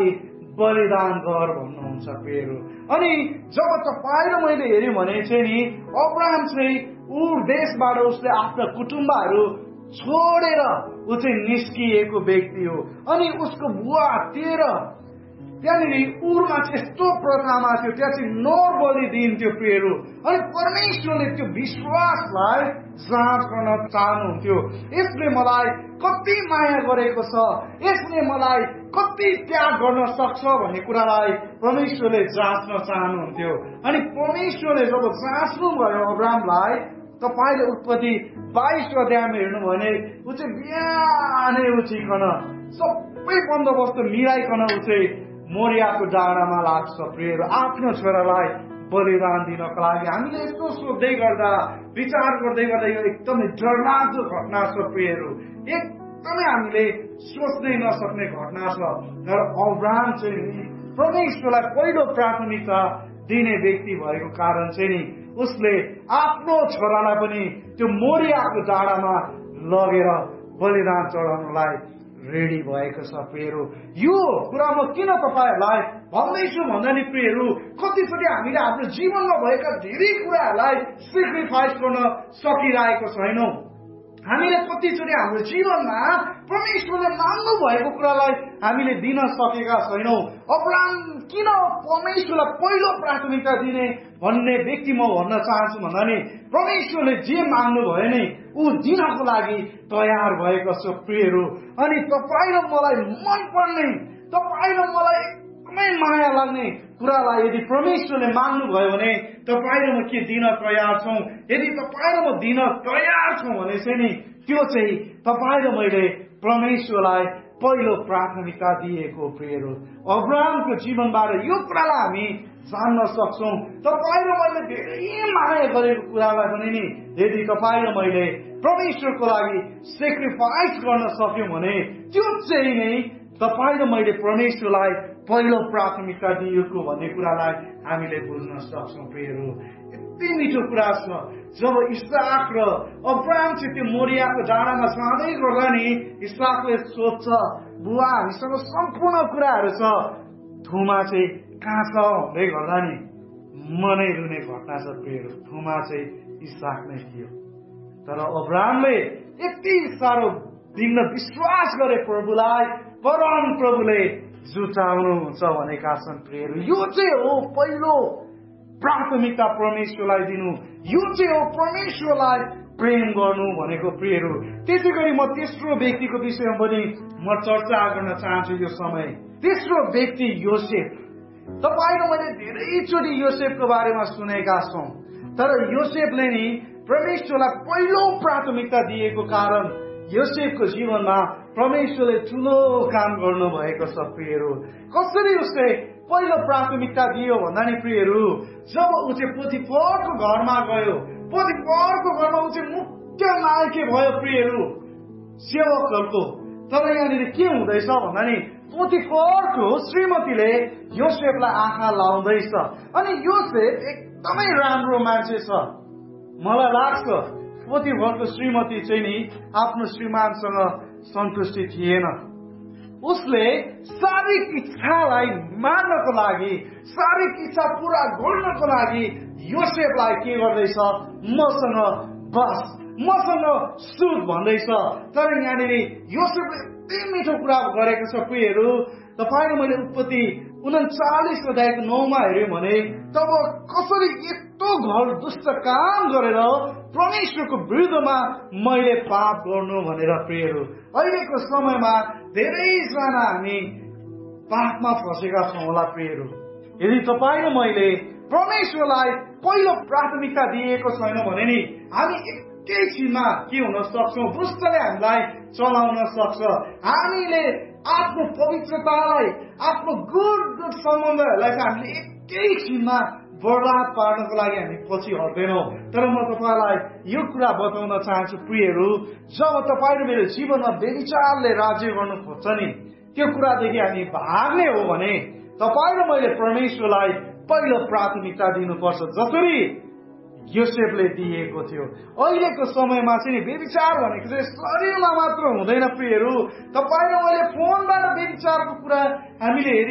बलिदान गर भन्नुहुन्छ प्रियहरू। अनि जब तपाईँ र मैले हेर्यौँ भने चाहिँ नि अब्राहम चाहिँ ऊ देशबाट उसले आफ्ना कुटुम्बहरू छोडेर ऊ चाहिँ निस्किएको व्यक्ति हो। अनि उसको बुवा त्यहाँनिर उरमा चाहिँ यस्तो प्रथामा थियो, त्यहाँ चाहिँ नर बलि दिन्थ्यो प्रियहरू। अनि परमेश्वरले त्यो विश्वासलाई जाँच गर्न चाहनुहुन्थ्यो। यसले मलाई कति माया गरेको छ, यसले मलाई कति त्याग गर्न सक्छ भन्ने कुरालाई परमेश्वरले जाँच्न चाहनुहुन्थ्यो। अनि परमेश्वरले जब जाँच्नुभयो अब्राहमलाई, तपाईँले उत्पत्ति 22 अध्यायमा हेर्नु भने ऊ चाहिँ बिहानै उठिकन सबै बन्दोबस्त मिलाइकन ऊ चाहिँ मोरियाको डाँडामा लाग्छ प्रियहरू, आफ्नो छोरालाई बलिदान दिनको लागि। हामीले यस्तो सोध्दै गर्दा, विचार गर्दै गर्दा यो एकदमै डरलाग्दो घटना छ प्रियहरू, एकदमै हामीले सोच्नै नसक्ने घटना छ। तर अब्राहम चाहिँ परमेश्वरलाई पहिलो प्राथमिकता दिने व्यक्ति भएको कारण चाहिँ नि उसले आफ्नो छोरालाई पनि त्यो मोरियाको डाँडामा लगेर बलिदान चढाउनलाई रेडी भएको छ प्रियहरू। यो कुरा म किन तपाईँहरूलाई भन्दैछु भन्दा नि प्रियहरू, कतिचोटि हामीले आफ्नो जीवनमा भएका धेरै कुराहरूलाई सेक्रिफाइस गर्न सकिरहेको छैनौँ। हामीले कतिचोटि हाम्रो जीवनमा परमेश्वरले मान्नु भएको कुरालाई हामीले दिन सकेका छैनौँ। अब्राहम किन परमेश्वरलाई पहिलो प्राथमिकता दिने भन्ने व्यक्ति म भन्न चाहन्छु भन्दा नि परमेश्वरले जे माग्नु भयो नि ऊ दिनको लागि तयार भएको छ प्रियहरू। अनि तपाईँ र मलाई मनपर्ने, तपाईँ र मलाई एकदमै माया लाग्ने कुरालाई यदि परमेश्वरले माग्नु भयो भने तपाईँ र म के दिन तयार छौँ? यदि तपाईँ र म दिन तयार छौँ भने चाहिँ नि त्यो चाहिँ तपाईँ र मैले परमेश्वरलाई पहिलो प्राथमिकता दिएको प्रियहरू। अब्राहमको जीवनबाट यो कुरालाई हामी जान्न सक्छौँ। तपाईँ र मैले धेरै माया गरेको कुरालाई पनि नि यदि तपाईँ र मैले परमेश्वरको लागि सेक्रिफाइस गर्न सक्यौँ भने त्यो चाहिँ नै तपाईँ र मैले परमेश्वरलाई पहिलो प्राथमिकता दिएको भन्ने कुरालाई हामीले बुझ्न सक्छौँ प्रियहरू। यति मिठो कुरा छ। जब इसहाक र अब्राहम चाहिँ त्यो मोरियाको डाँडामा जाँदै गर्दा नि इसहाकले सोध्छ, बुवा हामीसँग सम्पूर्ण कुराहरू छ, थुमा चाहिँ कहाँ छ भन्दै गर्दा नि मनै रुने घटना छ प्रियहरू। थुमा चाहिँ इसहाक नै थियो। तर अब्राहमले यति साह्रो दिन विश्वास गरे प्रभुलाई, परम प्रभुले जुटाउनुहुन्छ भनेका छन् प्रियहरू। यो चाहिँ हो पहिलो प्राथमिकता परमेश्वरलाई दिनु, यो चाहिँ हो परमेश्वरलाई प्रेम गर्नु भनेको प्रियहरू। त्यसै गरी म तेस्रो व्यक्तिको विषयमा पनि म चर्चा गर्न चाहन्छु यो समय। तेस्रो व्यक्ति योसेफ। तपाईँ र मैले धेरैचोटि योसेफको बारेमा सुनेका छौँ। तर योसेफले नि परमेश्वरलाई पहिलो प्राथमिकता दिएको कारण योसेफको जीवनमा परमेश्वरले ठुलो काम गर्नु भएको छ प्रियहरू। कसरी उसले पहिलो प्राथमिकता दियो भन्दा नि प्रियहरू, जब ऊ चाहिँ पोतिफरको घरमा गयो, पोतिफरको घरमा ऊ चाहिँ मुख्य नायक भयो प्रियहरू सेवकहरूको। तर यहाँनिर के हुँदैछ भन्दा नि पोतिफरको श्रीमतीले योसेफलाई आँखा लाउँदैछ। अनि योसेफ एकदमै राम्रो मान्छे छ। मलाई लाग्छ पोतिफरको श्रीमती चाहिँ नि आफ्नो श्रीमानसँग सन्तुष्टि थिएन। उसले शारीरिक इच्छालाई मार्नको लागि, शारीरिक इच्छा पूरा गर्नको लागि योसेफलाई के गर्दैछ, मसँग बस, मसँग सुत भन्दैछ। तर यहाँनिर योसेफले यति मिठो कुरा गरेको छ प्रियहरू। तपाईँ र मैले उत्पत्ति 39 अध्यायको 9मा हेऱ्यौँ भने तब कसरी यस्तो घर दुष्ट काम गरेर परमेश्वरको विरुद्धमा मैले पाप गर्नु भनेर प्रियहरू। अहिलेको समयमा धेरैजना हामी पापमा फसेका छौँ होला प्रियहरू। यदि तपाईँ र मैले परमेश्वरलाई पहिलो प्राथमिकता दिएको छैन भने नि हामी एकैछिनमा के हुन सक्छौँ, दुष्टले हामीलाई चलाउन सक्छ। हामीले आफ्नो पवित्रतालाई, आफ्नो गुड सम्बन्धहरूलाई चाहिँ हामीले एकैछिनमा बर्बाद पार्नको लागि हामी पछि हट्दैनौँ। तर म तपाईँलाई यो कुरा बताउन चाहन्छु प्रियहरू, जब तपाईँ र मेरो जीवनमा व्यभिचारले राज्य गर्नु खोज्छ नि त्यो कुरादेखि हामी भाग्ने हो भने तपाईँ र मैले परमेश्वरलाई पहिलो प्राथमिकता दिनुपर्छ, जसरी योसेफले दिएको थियो। अहिलेको समयमा चाहिँ व्यभिचार भनेको चाहिँ शरीरमा मात्र हुँदैन प्रियहरू। तपाईँ र मैले फोनबाट व्यभिचारको कुरा हामीले